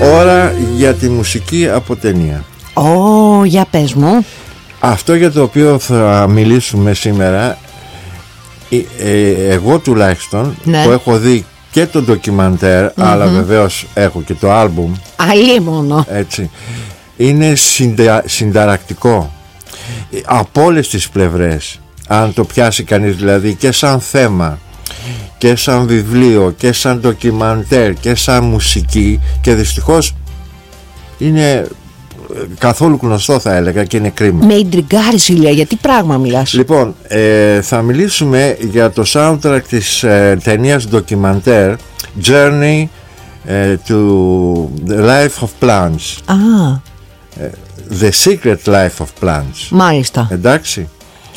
Ώρα για τη μουσική από ταινία. Για πες μου. Αυτό για το οποίο θα μιλήσουμε σήμερα, εγώ τουλάχιστον, ναι, που έχω δει και το ντοκιμαντέρ, αλλά βεβαίως έχω και το άλμπουμ. Αλίμονο. Έτσι. Είναι συνταρακτικό από όλες τις πλευρές, αν το πιάσει κανείς, δηλαδή και σαν θέμα και σαν βιβλίο και σαν ντοκιμαντέρ και σαν μουσική, και δυστυχώς είναι καθόλου γνωστό, θα έλεγα, και είναι κρίμα. Με ιντριγκάρεις, Ηλία, για τι πράγμα μιλάς? Λοιπόν, θα μιλήσουμε για το soundtrack της ταινίας ντοκιμαντέρ Journey to the Life of Plants. The Secret Life of Plants. Μάλιστα. Εντάξει.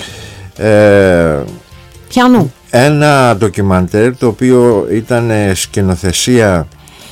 Πιανού. Ένα ντοκιμαντέρ το οποίο ήταν σκηνοθεσία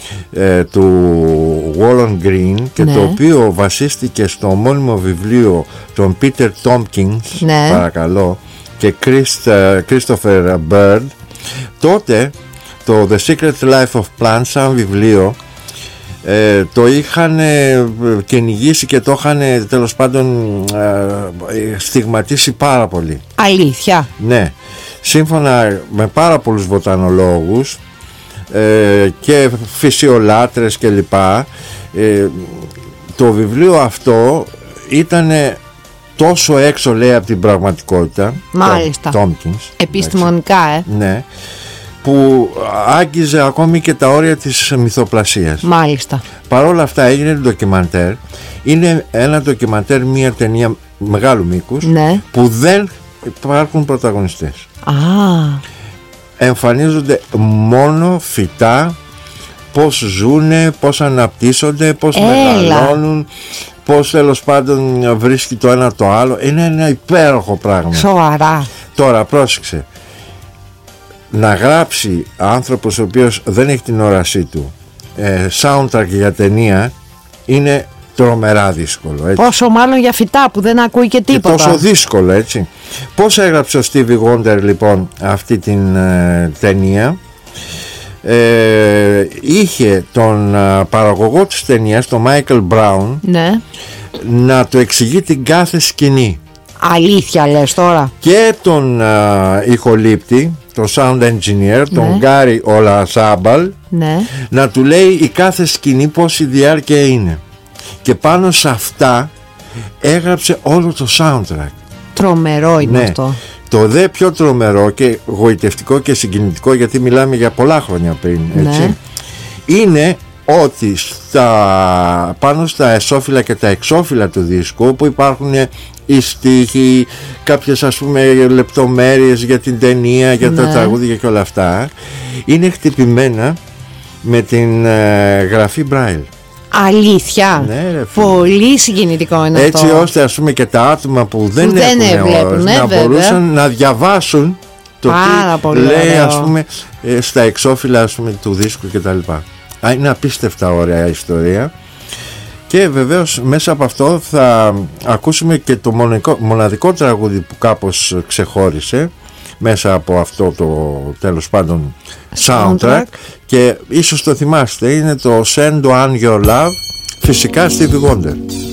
του Waylon Green και ναι, το οποίο βασίστηκε στο ομώνυμο βιβλίο των Peter Tompkins, ναι, παρακαλώ, και Christopher Bird. Τότε το The Secret Life of Plants σαν βιβλίο το είχαν κυνηγήσει και το είχαν τέλος πάντων στιγματίσει πάρα πολύ. Αλήθεια? Ναι. Σύμφωνα με πάρα πολλούς βοτανολόγους και φυσιολάτρες και λοιπά, το βιβλίο αυτό ήταν τόσο έξω, λέει, από την πραγματικότητα. Μάλιστα. Tompkins, επιστημονικά, ναι, που άγγιζε ακόμη και τα όρια της μυθοπλασίας. Μάλιστα. Παρ' όλα αυτά έγινε ντοκιμαντέρ. Είναι ένα ντοκιμαντέρ, μια ταινία μεγάλου μήκους, ναι, που δεν υπάρχουν πρωταγωνιστές. Εμφανίζονται μόνο φυτά, πώς ζουνε, πώς αναπτύσσονται, πώς μεγαλώνουν, πώς τέλος πάντων βρίσκει το ένα το άλλο. Είναι ένα υπέροχο πράγμα. Σοβαρά. Τώρα πρόσεξε, να γράψει άνθρωπος ο οποίος δεν έχει την όρασή του soundtrack για ταινία είναι τρομερά δύσκολο, έτσι. Πόσο μάλλον για φυτά που δεν ακούει και τίποτα. Και τόσο δύσκολο, έτσι. Πώς έγραψε ο Stevie Wonder λοιπόν αυτή την ταινία? Είχε τον παραγωγό της ταινίας, τον Michael Brown, ναι, να το εξηγεί την κάθε σκηνή. Αλήθεια λες τώρα? Και τον ηχολήπτη, τον sound engineer, τον Gary Olazabal, ναι, να του λέει η κάθε σκηνή πόση διάρκεια είναι. Και πάνω σε αυτά έγραψε όλο το soundtrack. Τρομερό είναι, ναι, αυτό. Το δε πιο τρομερό και γοητευτικό και συγκινητικό, γιατί μιλάμε για πολλά χρόνια πριν, έτσι, ναι, είναι ότι πάνω στα εσώφυλλα και τα εξώφυλλα του δίσκου, όπου υπάρχουν οι στίχοι, κάποιες ας πούμε λεπτομέρειες για την ταινία, για τα τραγούδια και όλα αυτά, είναι χτυπημένα με την γραφή Braille. Αλήθεια? Ναι, ρε, πολύ συγκινητικό είναι έτσι, αυτό. ώστε ας πούμε και τα άτομα που δεν έχουν να μπορούσαν να διαβάσουν το τι λέει, ας πούμε, στα εξώφυλλα, ας πούμε, του δίσκου κτλ. Είναι απίστευτα ωραία ιστορία. Και βεβαίως μέσα από αυτό θα ακούσουμε και το μοναδικό τραγούδι που κάπως ξεχώρισε μέσα από αυτό το τέλος πάντων soundtrack, και ίσως το θυμάστε, είναι το Send On Your Love, φυσικά Stevie Wonder.